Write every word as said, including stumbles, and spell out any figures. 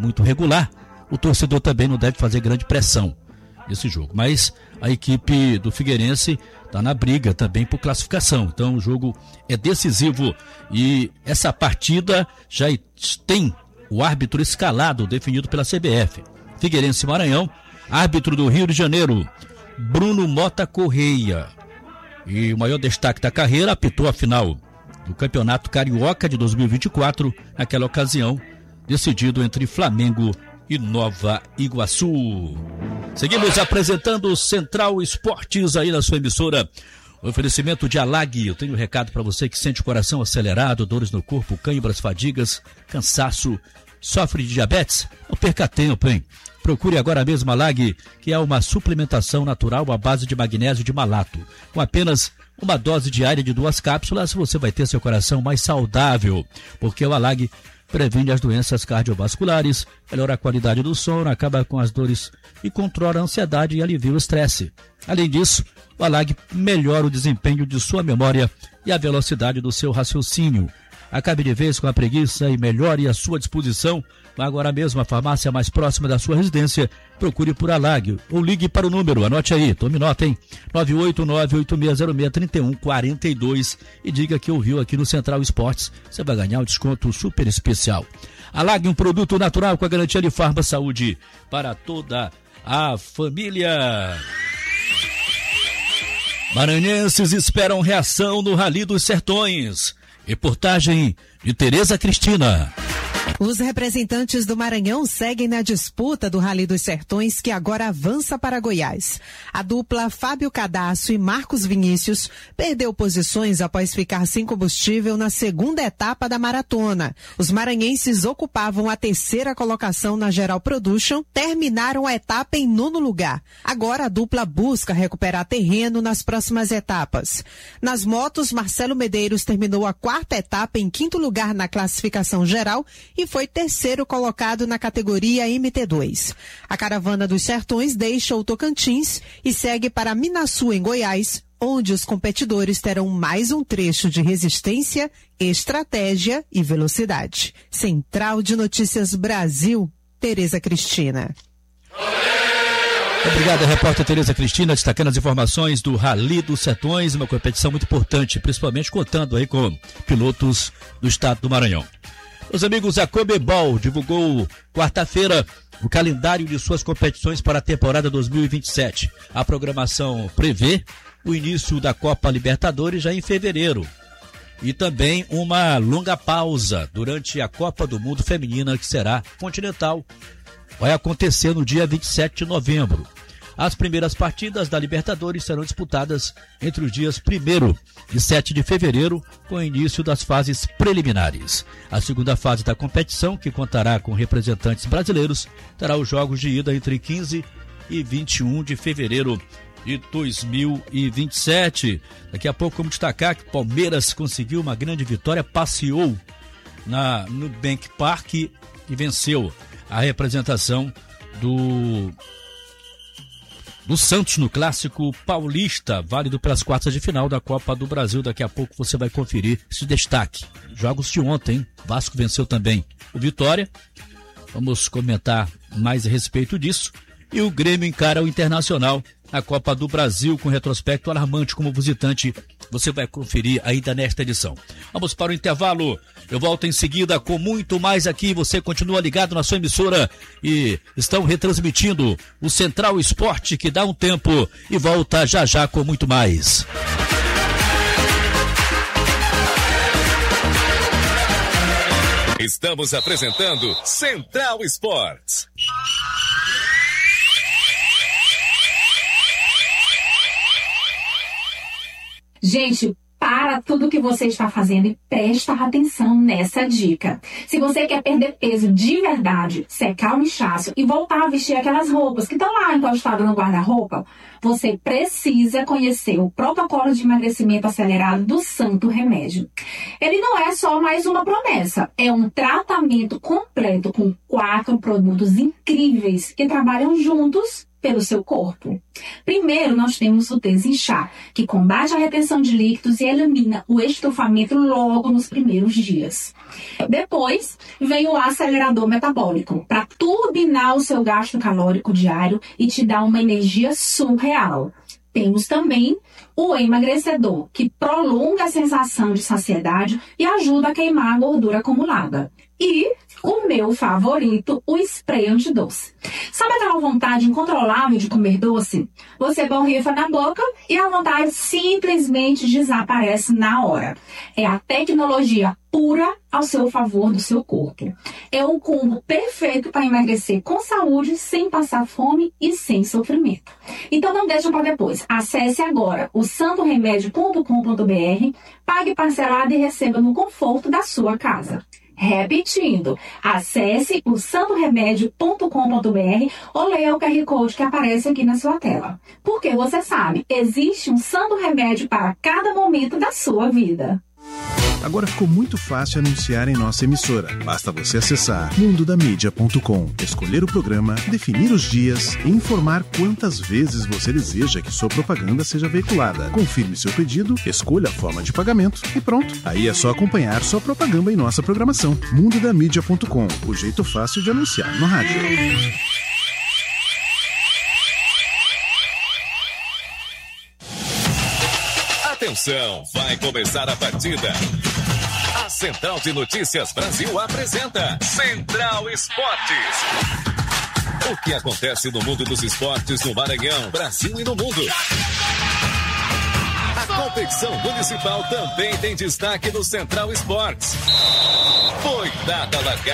muito regular, o torcedor também não deve fazer grande pressão nesse jogo. Mas a equipe do Figueirense está na briga também por classificação. Então o jogo é decisivo e essa partida já tem o árbitro escalado, definido pela C B F. Figueirense e Maranhão, árbitro do Rio de Janeiro, Bruno Mota Correia. E o maior destaque da carreira, apitou a final do Campeonato Carioca de dois mil e vinte e quatro, naquela ocasião, decidido entre Flamengo e Nova Iguaçu. Seguimos apresentando o Central Esportes aí na sua emissora. O oferecimento de Alag. Eu tenho um recado para você que sente o coração acelerado, dores no corpo, câimbras, fadigas, cansaço, sofre de diabetes. Não perca tempo, hein? Procure agora mesmo a Alag, que é uma suplementação natural à base de magnésio de malato. Com apenas uma dose diária de duas cápsulas, você vai ter seu coração mais saudável, porque o Alag previne as doenças cardiovasculares, melhora a qualidade do sono, acaba com as dores e controla a ansiedade e alivia o estresse. Além disso, o Alag melhora o desempenho de sua memória e a velocidade do seu raciocínio. Acabe de vez com a preguiça e melhore a sua disposição. Vá agora mesmo à farmácia mais próxima da sua residência. Procure por Alag ou ligue para o número, anote aí, tome nota, hein? nove oito nove, oito seis zero seis, três um quatro dois e diga que ouviu aqui no Central Esportes. Você vai ganhar um desconto super especial. Alag, um produto natural com a garantia de Farma Saúde para toda a família. Maranhenses esperam reação no Rally dos Sertões. Reportagem de Tereza Cristina. Os representantes do Maranhão seguem na disputa do Rally dos Sertões, que agora avança para Goiás. A dupla Fábio Cadasso e Marcos Vinícius perdeu posições após ficar sem combustível na segunda etapa da maratona. Os maranhenses ocupavam a terceira colocação na Geral Production, terminaram a etapa em nono lugar. Agora a dupla busca recuperar terreno nas próximas etapas. Nas motos, Marcelo Medeiros terminou a quarta etapa em quinto lugar na classificação geral e foi terceiro colocado na categoria M T dois. A caravana dos Sertões deixa o Tocantins e segue para Minaçu, em Goiás, onde os competidores terão mais um trecho de resistência, estratégia e velocidade. Central de Notícias Brasil, Tereza Cristina. Obrigado, repórter Tereza Cristina, destacando as informações do Rally dos Sertões, uma competição muito importante, principalmente contando aí com pilotos do estado do Maranhão. Meus amigos, a Conmebol divulgou quarta-feira o calendário de suas competições para a temporada dois mil e vinte e sete. A programação prevê o início da Copa Libertadores já em fevereiro e também uma longa pausa durante a Copa do Mundo Feminina, que será continental. Vai acontecer no dia vinte e sete de novembro. As primeiras partidas da Libertadores serão disputadas entre os dias primeiro e sete de fevereiro, com o início das fases preliminares. A segunda fase da competição, que contará com representantes brasileiros, terá os jogos de ida entre quinze e vinte e um de fevereiro de dois mil e vinte e sete. Daqui a pouco vamos destacar que Palmeiras conseguiu uma grande vitória, passeou na, no Bank Park e venceu a representação do... do Santos no Clássico Paulista, válido pelas quartas de final da Copa do Brasil. Daqui a pouco você vai conferir esse destaque. Jogos de ontem, Vasco venceu também o Vitória. Vamos comentar mais a respeito disso. E o Grêmio encara o Internacional na Copa do Brasil com retrospecto alarmante como visitante. Você vai conferir ainda nesta edição. Vamos para o intervalo. Eu volto em seguida com muito mais aqui. Você continua ligado na sua emissora e estão retransmitindo o Central Esporte, que dá um tempo e volta já já com muito mais. Estamos apresentando Central Esportes. Gente, para tudo que você está fazendo e presta atenção nessa dica. Se você quer perder peso de verdade, secar o inchaço e voltar a vestir aquelas roupas que estão lá encostadas no guarda-roupa, você precisa conhecer o protocolo de emagrecimento acelerado do Santo Remédio. Ele não é só mais uma promessa, é um tratamento completo com quatro produtos incríveis que trabalham juntos pelo seu corpo? Primeiro, nós temos o desinchar, que combate a retenção de líquidos e elimina o estufamento logo nos primeiros dias. Depois, vem o acelerador metabólico, para turbinar o seu gasto calórico diário e te dar uma energia surreal. Temos também o emagrecedor, que prolonga a sensação de saciedade e ajuda a queimar a gordura acumulada. E o meu favorito, o spray antidoce. Sabe aquela vontade incontrolável de comer doce? Você borrifa na boca e a vontade simplesmente desaparece na hora. É a tecnologia pura ao seu favor do seu corpo. É o combo perfeito para emagrecer com saúde, sem passar fome e sem sofrimento. Então não deixa para depois. Acesse agora o santo remédio ponto com ponto b r, pague parcelado e receba no conforto da sua casa. Repetindo, acesse o santo remédio ponto com ponto b r ou leia o Q R Code que aparece aqui na sua tela. Porque você sabe, existe um santo remédio para cada momento da sua vida. Agora ficou muito fácil anunciar em nossa emissora. Basta você acessar mundo da mídia ponto com, escolher o programa, definir os dias e informar quantas vezes você deseja que sua propaganda seja veiculada. Confirme seu pedido, escolha a forma de pagamento e pronto. Aí é só acompanhar sua propaganda em nossa programação. mundo da mídia ponto com, o jeito fácil de anunciar no rádio. Atenção, vai começar a partida. A Central de Notícias Brasil apresenta Central Esportes. O que acontece no mundo dos esportes no Maranhão, Brasil e no mundo. A competição municipal também tem destaque no Central Esportes. Foi dada a largada.